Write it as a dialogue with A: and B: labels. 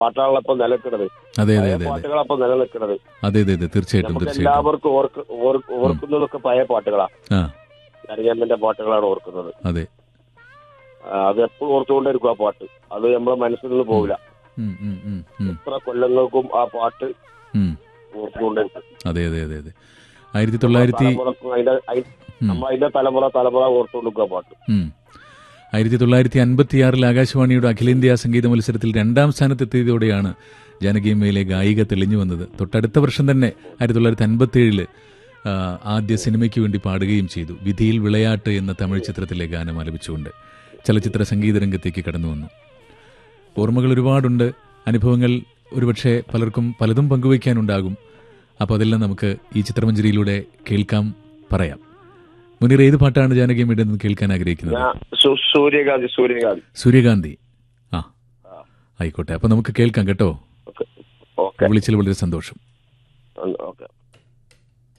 A: പാട്ടാണല്ലോ ഇപ്പൊ നിലനിൽക്കുന്നത്.
B: അതെ അതെ
A: പഴയ
B: അതെ അതെ
A: പാട്ടുകളപ്പൊ നിലനിൽക്കുന്നത്.
B: അതെ അതെ അതെ തീർച്ചയായിട്ടും
A: നമുക്ക്
B: തീർച്ചയായിട്ടും.
A: എല്ലാവർക്കും ഓർക്കുന്നതൊക്കെ പഴയ പാട്ടുകളാ.
B: ആ
A: ജനകീയന്റെ പാട്ടുകളാണ് ഓർക്കുന്നത്.
B: അതെ.
A: അത് എപ്പോഴും ഓർത്തുകൊണ്ടിരിക്കും ആ പാട്ട്. അത് നമ്മളെ മനസ്സിൽ നിന്ന് പോവില്ല.
B: ഉം, ഉം, ഉം, ഉം,
A: എത്ര കൊല്ലങ്ങൾക്കും ആ പാട്ട്
B: ഉം.
A: ഓർത്തുകൊണ്ടിരിക്കും.
B: അതെ അതെ അതെ അതെ 1900
A: നമ്മളതിന്റെ തലമുറ ഓർത്തുകൊണ്ടിരിക്കും ആ പാട്ട്.
B: 1956 ആകാശവാണിയുടെ അഖിലേന്ത്യാ സംഗീത മത്സരത്തിൽ 2ാം സ്ഥാനത്തെത്തിയതോടെയാണ് ജാനകിയമ്മയിലെ ഗായിക തെളിഞ്ഞു വന്നത്. തൊട്ടടുത്ത വർഷം തന്നെ 1957 ആദ്യ സിനിമയ്ക്ക് വേണ്ടി പാടുകയും ചെയ്തു. വിധിയിൽ വിളയാട്ട് എന്ന തമിഴ് ചിത്രത്തിലെ ഗാനം ആലപിച്ചുകൊണ്ട് ചലച്ചിത്ര സംഗീത രംഗത്തേക്ക് കടന്നു വന്നു. ഓർമ്മകൾ ഒരുപാടുണ്ട്, അനുഭവങ്ങൾ ഒരുപക്ഷെ പലർക്കും പലതും പങ്കുവയ്ക്കാനുണ്ടാകും. അപ്പോൾ അതെല്ലാം നമുക്ക് ഈ ചിത്രമഞ്ജരിയിലൂടെ കേൾക്കാം, പറയാം. മുനീർ, ഏത് പാട്ടാണ് ജാനകിയമ്മയുടെ നിന്ന് കേൾക്കാൻ ആഗ്രഹിക്കുന്നത്? സൂര്യകാന്തി. ആ ആയിക്കോട്ടെ, അപ്പൊ നമുക്ക് കേൾക്കാം കേട്ടോ. വിളിച്ചതിൽ വളരെ സന്തോഷം.